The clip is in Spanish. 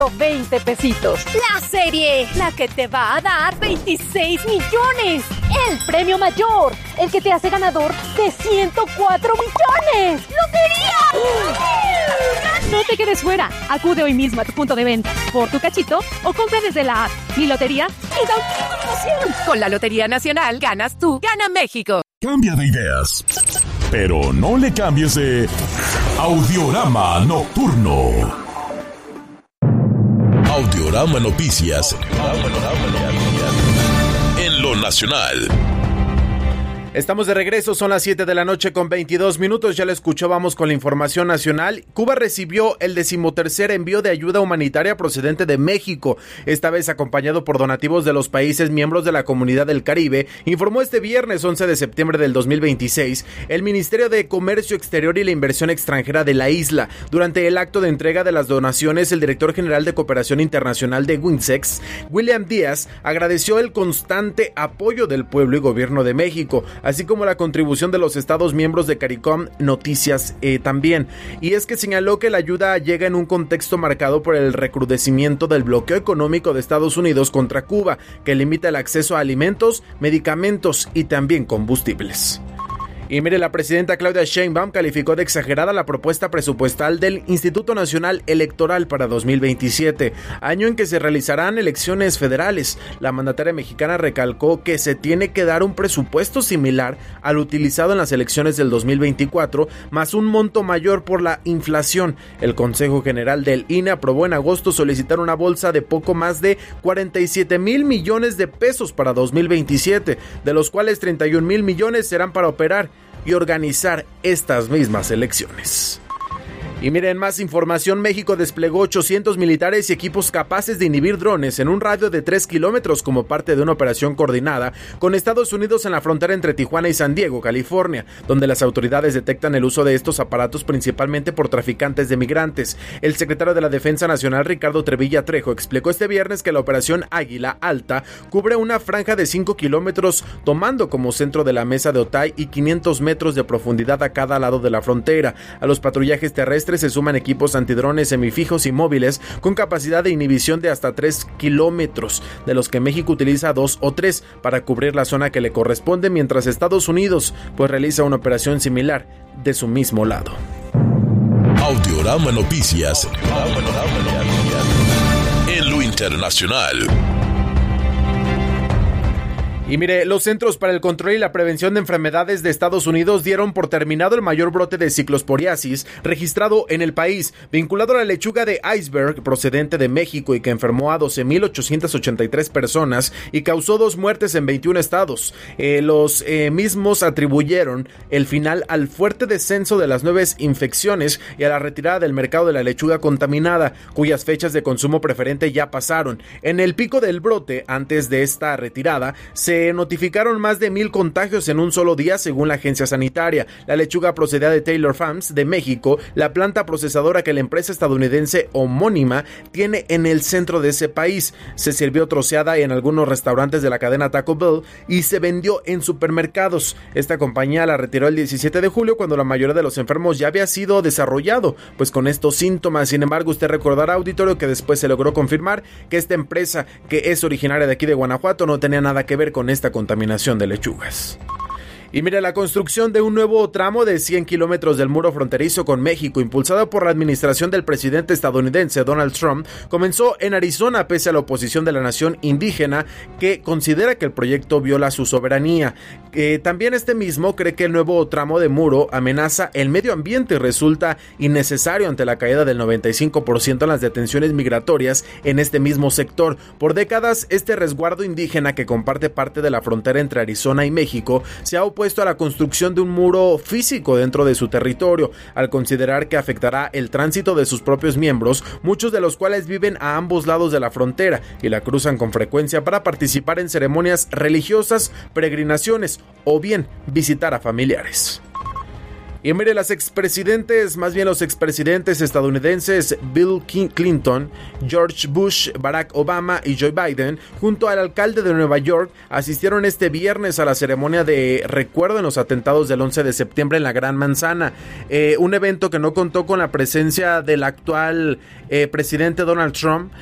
20 pesitos. La serie, la que te va a dar 26 millones. El premio mayor, el que te hace ganador de 104 millones. ¡Lotería! No te quedes fuera. Acude hoy mismo a tu punto de venta por tu cachito o compra desde la app. Mi lotería y da un emoción. Con la Lotería Nacional ganas tú, gana México. Cambia de ideas, pero no le cambies de Audiorama Nocturno. Audiorama Noticias en lo nacional. Estamos de regreso, son las 7 de la noche con 22 minutos, ya lo escuchó, vamos con la información nacional. Cuba recibió el 13º envío de ayuda humanitaria procedente de México, esta vez acompañado por donativos de los países miembros de la Comunidad del Caribe, informó este viernes 11 de septiembre del 2026 el Ministerio de Comercio Exterior y la Inversión Extranjera de la isla. Durante el acto de entrega de las donaciones, el director general de Cooperación Internacional de WINSEX, William Díaz, agradeció el constante apoyo del pueblo y gobierno de México, así como la contribución de los estados miembros de CARICOM Noticias también. Y es que señaló que la ayuda llega en un contexto marcado por el recrudecimiento del bloqueo económico de Estados Unidos contra Cuba, que limita el acceso a alimentos, medicamentos y también combustibles. Y mire, la presidenta Claudia Sheinbaum calificó de exagerada la propuesta presupuestal del Instituto Nacional Electoral para 2027, año en que se realizarán elecciones federales. La mandataria mexicana recalcó que se tiene que dar un presupuesto similar al utilizado en las elecciones del 2024, más un monto mayor por la inflación. El Consejo General del INE aprobó en agosto solicitar una bolsa de poco más de 47,000 millones de pesos para 2027, de los cuales 31,000 millones serán para operar y organizar estas mismas elecciones. Y miren, más información, México desplegó 800 militares y equipos capaces de inhibir drones en un radio de 3 kilómetros como parte de una operación coordinada con Estados Unidos en la frontera entre Tijuana y San Diego, California, donde las autoridades detectan el uso de estos aparatos principalmente por traficantes de migrantes. El secretario de la Defensa Nacional, Ricardo Trevilla Trejo, explicó este viernes que la operación Águila Alta cubre una franja de 5 kilómetros, tomando como centro de la mesa de Otay y 500 metros de profundidad a cada lado de la frontera. A los patrullajes terrestres se suman equipos antidrones semifijos y móviles con capacidad de inhibición de hasta 3 kilómetros, de los que México utiliza 2 o 3 para cubrir la zona que le corresponde, mientras Estados Unidos realiza una operación similar de su mismo lado. Audiorama Noticias en lo internacional. Y mire, los Centros para el Control y la Prevención de Enfermedades de Estados Unidos dieron por terminado el mayor brote de ciclosporiasis registrado en el país, vinculado a la lechuga de iceberg procedente de México y que enfermó a 12,883 personas y causó 2 muertes en 21 estados. Los mismos atribuyeron el final al fuerte descenso de las nuevas infecciones y a la retirada del mercado de la lechuga contaminada, cuyas fechas de consumo preferente ya pasaron. En el pico del brote, antes de esta retirada, se notificaron más de 1,000 contagios en un solo día, según la agencia sanitaria. La lechuga procedía de Taylor Farms de México, la planta procesadora que la empresa estadounidense homónima tiene en el centro de ese país. Se sirvió troceada en algunos restaurantes de la cadena Taco Bell y se vendió en supermercados. Esta compañía la retiró el 17 de julio, cuando la mayoría de los enfermos ya había sido desarrollado pues con estos síntomas. Sin embargo, usted recordará, auditorio, que después se logró confirmar que esta empresa, que es originaria de aquí de Guanajuato, no tenía nada que ver con esta contaminación de lechugas. Y mire, la construcción de un nuevo tramo de 100 kilómetros del muro fronterizo con México, impulsada por la administración del presidente estadounidense Donald Trump, comenzó en Arizona pese a la oposición de la nación indígena, que considera que el proyecto viola su soberanía. También este mismo cree que el nuevo tramo de muro amenaza el medio ambiente y resulta innecesario ante la caída del 95% en las detenciones migratorias en este mismo sector. Por décadas, este resguardo indígena, que comparte parte de la frontera entre Arizona y México, se ha opuesto a la construcción de un muro físico dentro de su territorio, al considerar que afectará el tránsito de sus propios miembros, muchos de los cuales viven a ambos lados de la frontera y la cruzan con frecuencia para participar en ceremonias religiosas, peregrinaciones o bien visitar a familiares. Y mire, los expresidentes estadounidenses Bill Clinton, George Bush, Barack Obama y Joe Biden, junto al alcalde de Nueva York, asistieron este viernes a la ceremonia de recuerdo en los atentados del 11 de septiembre en la Gran Manzana. Un evento que no contó con la presencia del actual presidente Donald Trump,